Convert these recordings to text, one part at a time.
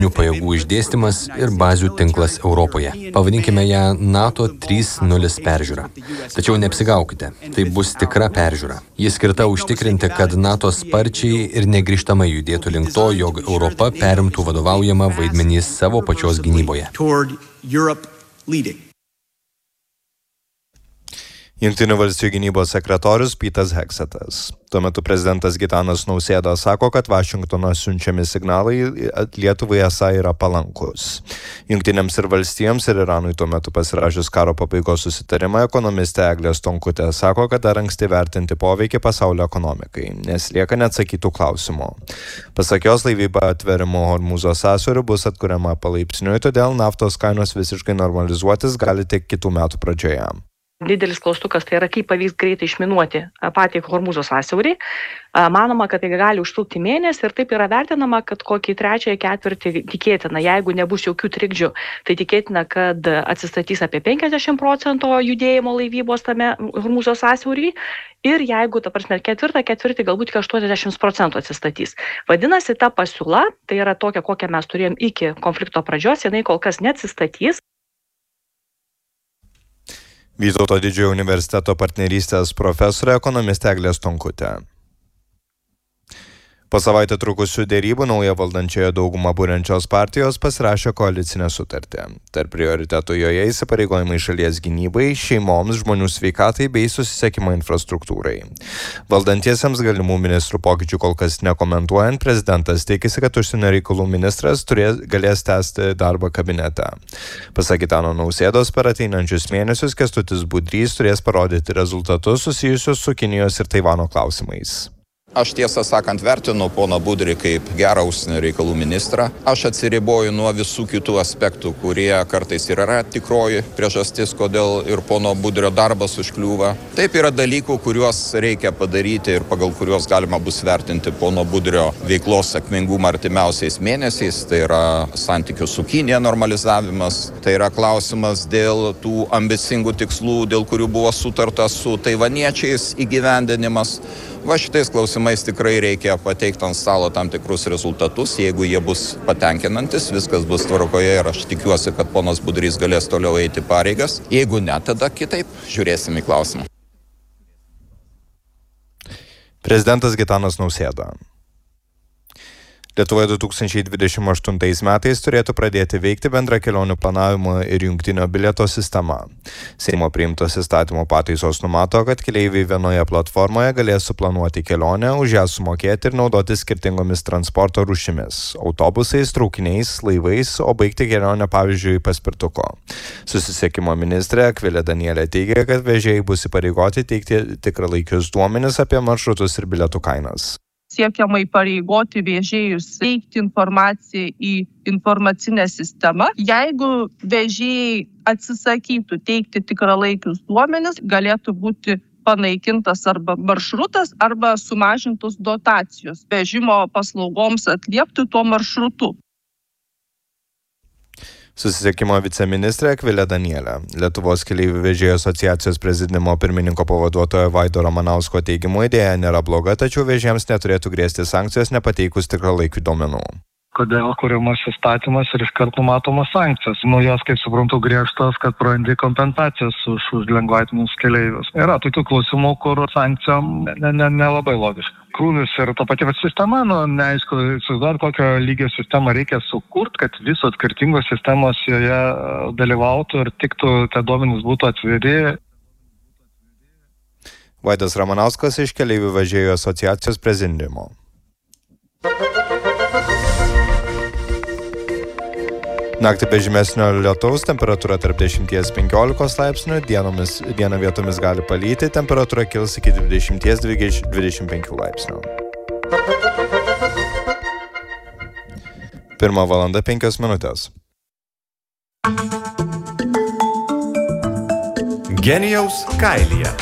pajėgų išdėstymas ir bazių tinklas Europoje. Pavadinkime ją NATO 3.0 peržiūra. Tačiau neapsigaukite, tai bus tikra peržiūra. Ji skirta užtikrinti, kad NATO sparčiai ir negrįžtamai judėtų link to, jog Europa perimtų vadovaujamą vaidmenį savo pačios gynyboje. Jungtinių valstijų gynybos sekretorius Petas Hegsetas. Tuo metu prezidentas Gitanas Nausėda sako, kad Vašingtono siunčiami signalai Lietuvai esą yra palankus. Jungtinėms ir valstijoms ir Iranui tuo metu pasirašius karo pabaigos susitarimą, ekonomistė Eglė Stonkutė sako, kad dar anksti vertinti poveikį pasaulio ekonomikai, nes lieka neatsakytų klausimų. Pasak jos, laivyba atverimu Hormūzo sąsiauriu bus atkuriama palaipsniui, todėl naftos kainos visiškai normalizuotis gali tik kitų metų pradžioje. Didelis klaustukas tai yra, kaip pavyks greitai išminuoti patį Hormūzo sąsiaurį. Manoma, kad tai gali užtrukti mėnesį ir taip yra vertinama, kad kokį trečiąjį ketvirtį tikėtina, jeigu nebus jokių trikdžių, tai tikėtina, kad atsistatys apie 50% judėjimo laivybos tame Hormūzo sąsiaurį ir jeigu, ketvirtą ketvirtį galbūt iki 80% atsistatys. Vadinasi, ta pasiūla, tai yra tokia, kokią mes turėjom iki konflikto pradžios, jinai kol kas neatsistatys. Vytauto Didžiojo universiteto partnerystės profesorė ekonomistė Eglė Stonkutė. Po savaitę trukusių dėrybų nauja valdančioje daugumą būrenčios partijos pasirašė koalicinę sutartį. Tarp prioritetų joje įsipareigojimai šalies gynybai, šeimoms, žmonių sveikatai bei susisiekimo infrastruktūrai. Valdantiesiems galimų ministrų pokyčių kol kas nekomentuojant, prezidentas tikisi, kad užsienio reikalų ministras galės tęsti darbą kabinete. Pasak Gitano Nausėdos, per ateinančius mėnesius Kęstutis Budrys turės parodyti rezultatus susijusius su Kinijos ir Taivano klausimais. Aš tiesą sakant vertinu poną Budrį kaip gerą užsienio reikalų ministrą. Aš atsiriboju nuo visų kitų aspektų, kurie kartais ir yra tikroji priežastis, kodėl ir pono Budrio darbas užkliūva. Taip yra dalykų, kuriuos reikia padaryti ir pagal kuriuos galima bus vertinti pono Budrio veiklos sėkmingumą artimiausiais mėnesiais. Tai yra santykių su Kinija normalizavimas. Tai yra klausimas dėl tų ambicingų tikslų, dėl kurių buvo sutarta su taivaniečiais įgyvendinimas. Va šitais klausimais tikrai reikia pateikti ant stalo tam tikrus rezultatus. Jeigu jie bus patenkinantis, viskas bus tvarkoje ir aš tikiuosi, kad ponas Budrys galės toliau eiti pareigas. Jeigu ne, tada kitaip žiūrėsim į klausimą. Prezidentas Gitanas Nausėda. Lietuvoje 2028 metais turėtų pradėti veikti bendra kelionių planavimo ir jungtinio bilieto sistema. Seimo priimtos įstatymo pataisos numato, kad keleiviai vienoje platformoje galės suplanuoti kelionę, už ją sumokėti ir naudoti skirtingomis transporto rūšimis – autobusais, traukiniais, laivais, o baigti kelionę pavyzdžiui paspirtuko. Susisiekimo ministrė Akvilė Danielė teigia, kad vežėjai bus įpareigoti teikti tikralaikius duomenis apie maršrutus ir bilietų kainas. Siekiama įpareigoti vežėjus teikti informaciją į informacinę sistemą. Jeigu vežėjai atsisakytų teikti tikralaikius duomenis, galėtų būti panaikintas arba maršrutas, arba sumažintos dotacijos vežimo paslaugoms atliepti tuo maršrutu. Susisiekimo viceministrė Akvilė Danielė. Lietuvos keleivių vežėjų asociacijos prezidiumo pirmininko pavaduotojo Vaido Ramanausko teigimu idėja nėra bloga, tačiau vežėjams neturėtų grėsti sankcijos nepateikus tikralaikių duomenų. Kodėl kuriamas įstatymas ir iškart numatomos sankcijos. Jos, kaip suprantu, griežtos, kad prarandi kompensacijas už lengvatinius keleivius. Yra tokių klausimų, kur sankcijom nelabai logiška. Krūvis ir ta pati sistema, neaišku, įsivaizduot, kokio lygio sistemą reikia sukurti, kad visos skirtingos sistemos joje dalyvautų ir tiktų, tie duomenys būtų atviri. Vaidas Ramanauskas iš keleivių vežėjų asociacijos prezidiumo. Naktį be žymesnio lietaus, temperatūra tarp 10–15 laipsnių, dieną vietomis gali palyti, temperatūra kils iki 20–25 laipsnių. 1:05. Genijaus kailyje.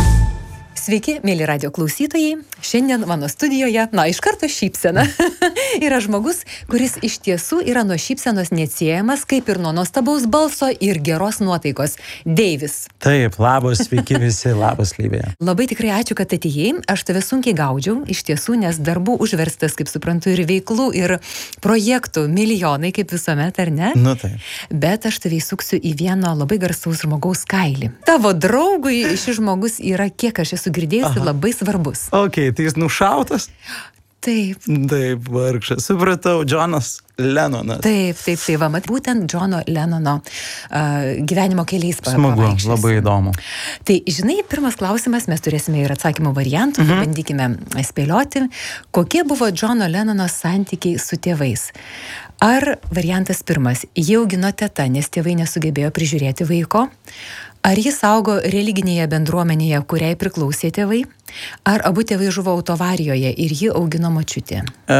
Sveiki, mėly radio klausytojai. Šiandien mano studijoje, iš karto šypsena, yra žmogus, kuris iš tiesų yra nuo šypsenos neatsiejamas, kaip ir nuo nuostabaus balso ir geros nuotaikos. Deivis. Taip, labas, sveiki visi, labas Livija. Labai tikrai ačiū, kad atėjai. Aš tave sunkiai gaudžiau, iš tiesų, nes darbų užverstas, kaip suprantu, ir veiklų, ir projektų milijonai, kaip visuomet, ar ne? Nu taip. Bet aš tave įsuksiu į vieno labai garsaus žmogaus kailį. Tavo draugui šis žmogus yra, kiek aš esu girdėjusi, labai svarbus. Ok, tai jis nušautas? Taip. Taip, vargšas. Supratau, Džonas Lenonas. Taip, va, būtent Džono Lenono gyvenimo keliais Smagu, labai įdomu. Tai, žinai, pirmas klausimas, mes turėsime ir atsakymų variantų, bandykime spėlioti, kokie buvo Džono Lenono santykiai su tėvais. Ar variantas pirmas, jį augino teta, nes tėvai nesugebėjo prižiūrėti vaiko? Ar jis augo religinėje bendruomenėje, kuriai priklausė tėvai? Ar abu tėvai žuvo autovarijoje ir jį augino močiutė?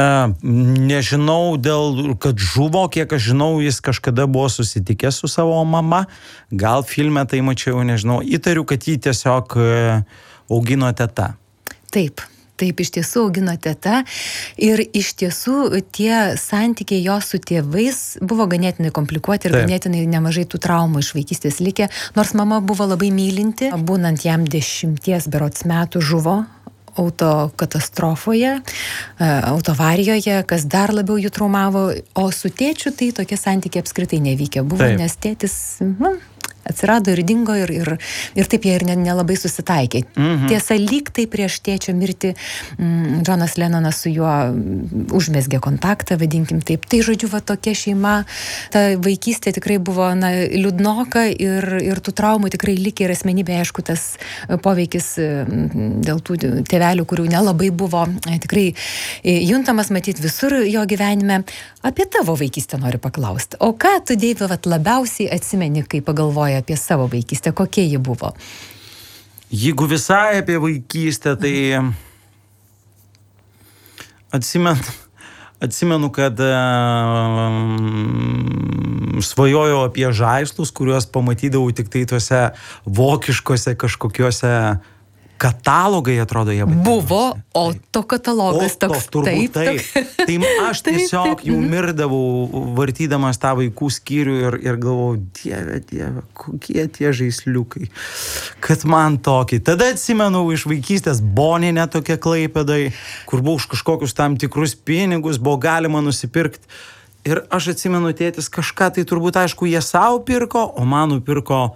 Nežinau, kad žuvo, kiek aš žinau, jis kažkada buvo susitikęs su savo mama. Gal filme tai mačiau, nežinau. Įtariu, kad jį tiesiog augino teta. Taip, iš tiesų augino teta ir iš tiesų tie santykiai jo su tėvais buvo ganėtinai komplikuoti ir ganėtinai nemažai tų traumų iš vaikystės likę, nors mama buvo labai mylinti, būnant jam 10 berods metų žuvo autokatastrofoje, autovarijoje, kas dar labiau jų traumavo, o su tėčiu tai tokie santykiai apskritai nevykę buvo, nes tėtis atsirado ir dingo ir taip jie ir nelabai susitaikė. Tiesa, lyg tai prieš tėčio mirtį Džonas Lenonas su juo užmezgė kontaktą, vadinkim taip. Tai žodžiu, va tokia šeima, ta vaikystė tikrai buvo liūdnoka ir tų traumų tikrai likė ir asmenybė, aišku, tas poveikis dėl tų tėvelių, kurių nelabai buvo, tikrai juntamas matyti visur jo gyvenime. Apie tavo vaikystę noriu paklausti. O ką tu, Deivi, labiausiai atsimeni, kai pagalvoji apie savo vaikystę, kokie ji buvo? Jeigu visai apie vaikystę, tai atsimenu, kad svajojau apie žaislus, kuriuos pamatydavau tik tai tuose vokiškose kažkokiuose katalogai, atrodo, jie vadinasi. Buvo, katalogas toks. Taip. Tai aš tiesiog jau mirdavau, vartydamas tą vaikų skyrių ir galvojau, dieve, kokie tie žaisliukai, kad man tokį. Tada atsimenu iš vaikystės Boninę tokia Klaipėdai, kur buvo už kažkokius tam tikrus pinigus, buvo galima nusipirkti. Ir aš atsimenu, tėtis kažką tai turbūt, aišku, jie savo pirko, o man nupirko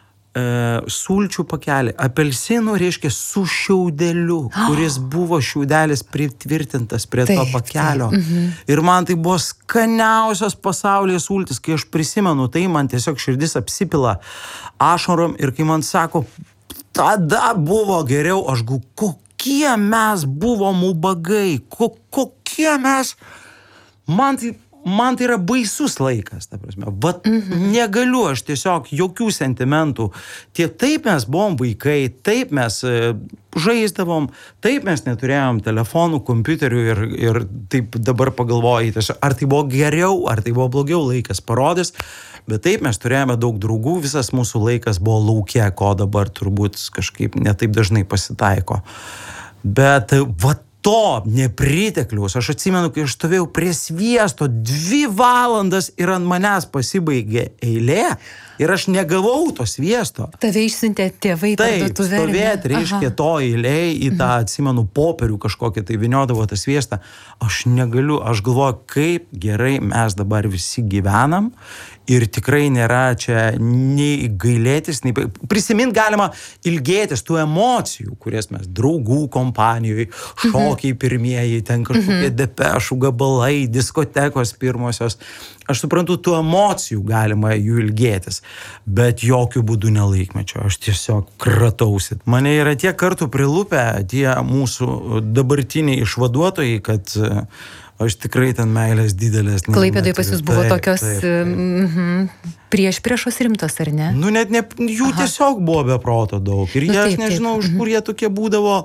sulčių pakelį, apelsinų, reiškia, su šiaudeliu, kuris buvo šiaudelis pritvirtintas prie to pakelio. Ir man tai buvo skaniausios pasaulyje sultis, kai aš prisimenu, tai man tiesiog širdis apsipila ašarom ir kai man sako, tada buvo geriau, aš kokie mes buvom ubagai, kokie mes, man tai yra baisus laikas, ta prasme. Negaliu aš tiesiog jokių sentimentų. Taip mes buvom vaikai, taip mes žaisdavom, taip mes neturėjom telefonų, kompiuterių ir taip dabar pagalvoji, ar tai buvo geriau, ar tai buvo blogiau, laikas parodys. Bet taip mes turėjome daug draugų, visas mūsų laikas buvo lauke, ko dabar turbūt kažkaip netaip dažnai pasitaiko. Bet to nepritekliaus. Aš atsimenu, kai aš stovėjau prie sviesto 2 valandas ir ant manęs pasibaigė eilė ir aš negavau to sviesto. Tave išsiuntė tėvai parduotuvę. Taip, stovėti, reiškia, to eilėj į tą, atsimenu, popierių kažkokį, tai vyniodavo tą sviestą. Aš negaliu, aš galvoju, kaip gerai mes dabar visi gyvenam ir tikrai nėra čia nei gailėtis, nei prisimint galima ilgėtis tų emocijų, kurias mes draugų kompanijoje, šokiai pirmieji, ten kažkokie depešų gabalai, diskotekos pirmosios. Aš suprantu, tų emocijų galima jų ilgėtis, bet jokių būdų nelaikmečio. Aš tiesiog kratausi. Mane yra tiek kartų prilupę tie mūsų dabartiniai išvaduotojai, kad aš tikrai ten meilės didelės. Klaipėdai pas jūs buvo tokios priešpriešos rimtos, ar ne? Nu, net ne, jų tiesiog buvo be proto daug. Ir jie, aš nežinau, iš kur jie tokie būdavo,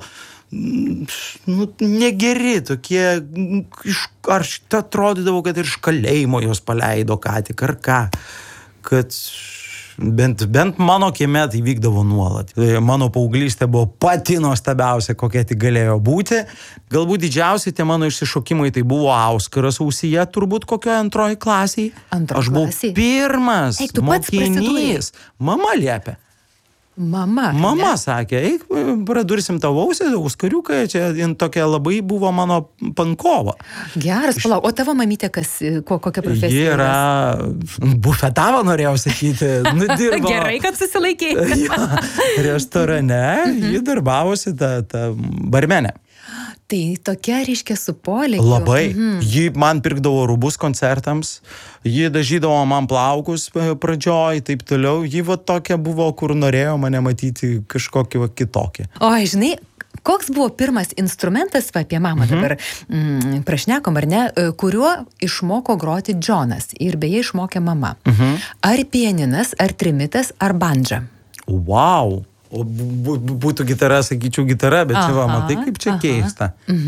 negeri, tokie, ar atrodydavo, kad ir iš kalėjimo jos paleido ką tik, ar ką. Kad bent mano kieme tai vykdavo nuolat. Mano paauglystė buvo pati nuostabiausia, kokia tik galėjo būti. Galbūt didžiausi tie mano išsišokimai tai buvo auskaras ausyje, turbūt kokioje antroji klasiai. Aš buvau pirmas mokinys. Mama liepė. Mama sakė, eik, pradursim tavo ausį, auskariukai, čia tokia labai buvo mano pankova. Geras, palauk, o tavo mamytė kokia profesija? Ji yra bufetavo, norėjau sakyti. Dirbo, gerai, kad susilaikėjai. Restorane, ji darbavosi ta barmenė. Tai tokia, reiškia, su polėkiu. Labai. Ji man pirkdavo rūbus koncertams, ji dažydavo man plaukus pradžioj, taip toliau. Ji va tokia buvo, kur norėjo mane matyti kažkokį kitokį. O, žinai, koks buvo pirmas instrumentas, apie mamą dabar prašnekom, ar ne, kuriuo išmoko groti Džonas ir beje išmokė mama. Ar pianinas, ar trimitas, ar bandža? Wow! O būtų gitara, sakyčiau, gitara, bet čia va, matai, kaip čia keista.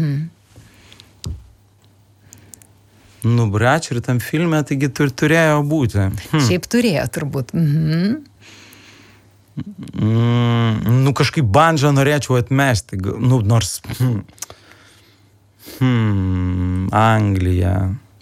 Nu, brač, ir tam filme, taigi turėjo būti. Šiaip turėjo, turbūt. Nu, kažkaip bandžą norėčiau atmesti. Nu, nors... Anglija.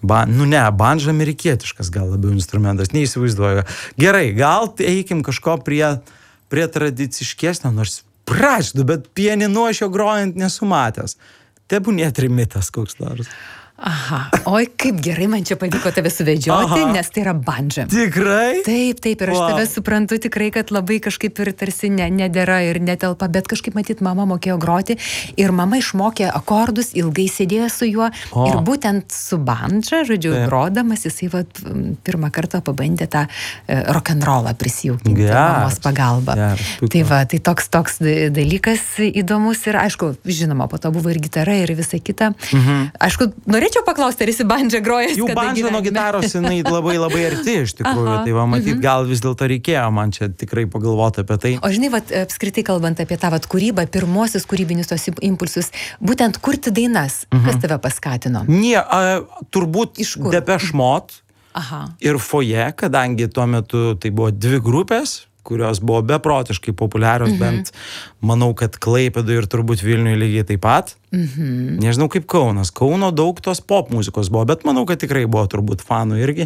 Bandža amerikietiškas gal labiau instrumentas, neįsivaizduoju. Gerai, gal eikim kažko prie tradiciškesnio, nors prašdu, bet pianinu aš jo grojant nesu matęs. Tebūnie trimitas koks nors. Aha, oi, kaip gerai man čia pavyko tave suvedžioti, nes tai yra bandža. Tikrai? Taip, ir aš tave suprantu tikrai, kad labai kažkaip ir tarsi nedera ir netelpa, bet kažkaip matyt, mama mokėjo groti ir mama išmokė akordus, ilgai sėdėjo su juo ir būtent su bandža, žodžiu, grodamas, jisai pirmą kartą pabandė tą rock'n'rollą prisijaukinti mamos pagalba. Tai toks dalykas įdomus ir aišku, žinoma, po to buvo ir gitara ir visa kita. Aišku, norėčiau paklausti, ar esi bandžą grojęs? Jų bandžą nuo gitaros, jinai labai labai arti iš tikrųjų, tai va, matyt, gal vis dėlto reikėjo man čia tikrai pagalvoti apie tai. O žinai, apskritai kalbant apie tą kūrybą, pirmosius kūrybinius tos impulsus, būtent kurti dainas, kas tave paskatino? Turbūt Depeche Mode ir Foje, kadangi tuo metu tai buvo dvi grupės, kurios buvo beprotiškai populiarios, bent manau, kad Klaipėdoje ir turbūt Vilniuje lygiai taip pat. Nežinau kaip Kaunas. Kauno daug tos pop muzikos buvo, bet manau, kad tikrai buvo turbūt fanų irgi.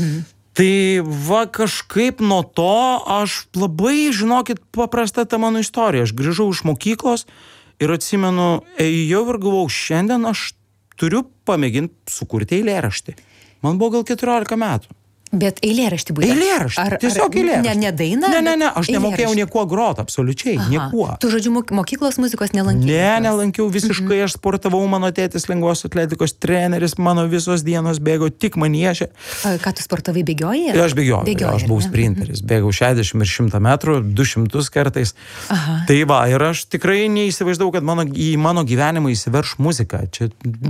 Tai va kažkaip nuo to aš labai, žinokit, paprasta ta mano istorija. Aš grįžau iš mokyklos ir atsimenu, ėjau ir galvau, šiandien aš turiu pamėginti sukurti eilėraštį. Man buvo gal 14 metų. Bet eilėraštį būtent? Eilėraštį, tiesiog eilėraštį. Ne dainą? Ne, aš nemokėjau niekuo groti, absoliučiai, niekuo. Tu, žodžiu, mokyklos muzikos nelankiau? Nelankiau visiškai, aš sportavau, mano tėtis lengvos atletikos treneris, mano visos dienos bėgo tik maniežė. Ką tu sportavai, bėgioji? Aš bėgioju, aš buvau sprinteris, bėgau 60 ir 100 metrų, 200 kartais. Tai va, ir aš tikrai neįsivaizdavau, kad į mano gyvenimą įsiverš muzika, čia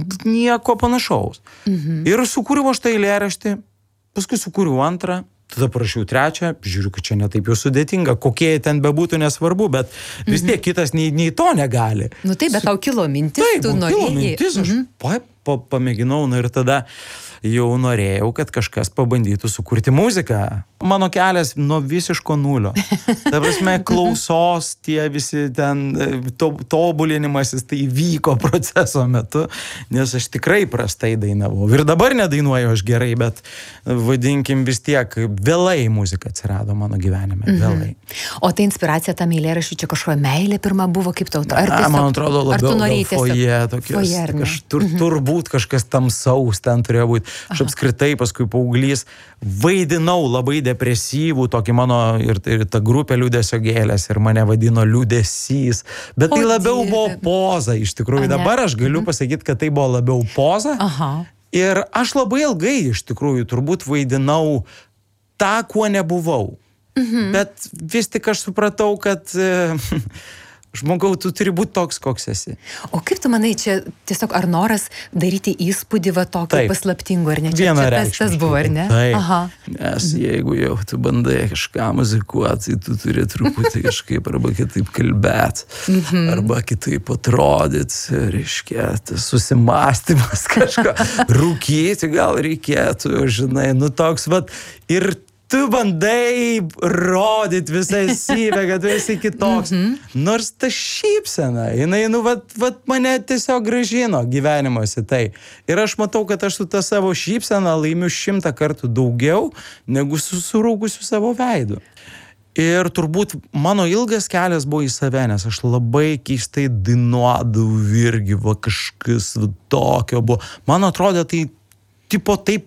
nieko panašaus. Ir sukūriau aš tą eilėraštį. Paskui sukūriau antrą, tada parašiau trečią, žiūriu, kad čia netaip jau sudėtinga, kokie ten bebūtų nesvarbu, bet vis tiek kitas nei to negali. Nu taip, bet tau kilo mintis, tu norėjai. Kilo mintis, aš pamėginau, ir tada jau norėjau, kad kažkas pabandytų sukurti muziką. Mano kelias nuo visiško nulio. Ta prasme, klausos, tie visi ten tobulinimasis, tai vyko proceso metu, nes aš tikrai prastai dainavau. Ir dabar nedainuoju aš gerai, bet vadinkim vis tiek, vėlai muzika atsirado mano gyvenime, vėlai. O tai inspiracija tam eilėraščiui, čia kažkokia meilė pirma buvo, kaip tau? Man atrodo labiau foje, tokios, turbūt kažkas tamsaus ten turėjo būti. Aš apskritai paskui paauglys vaidinau labai depresyvų, tokį mano ir ta grupė liūdesio gėlės ir mane vadino liūdesys. Bet tai labiau buvo poza iš tikrųjų. Dabar aš galiu pasakyti, kad tai buvo labiau poza. Ir aš labai ilgai iš tikrųjų turbūt vaidinau tą, kuo nebuvau. Bet vis tik aš supratau, kad... Žmogau, tu turi būti toks, koks esi. O kaip tu manai, čia tiesiog ar noras daryti įspūdį tokio paslaptingo, ar ne? Čia tas buvo, ar ne? Taip. Nes jeigu jau tu bandai kažką muzikuoti, tai tu turi truputį kažkaip arba kitaip kalbėti, arba kitaip atrodyti, reiškia, tas susimąstymas kažką, rūkyti gal reikėtų, žinai, nu toks, vat, ir tu bandai rodyti visą esybę, kad tu esi kitoks. Nors ta šypsena, jinai, vat mane tiesiog grąžino gyvenimuose tai. Ir aš matau, kad aš su ta savo šypsena laimiu 100 kartų daugiau, negu su surūgusiu savo veidu. Ir turbūt mano ilgas kelias buvo į save, nes aš labai keistai dainuodavau irgi, kažkas tokio buvo. Man atrodė, tai tipo taip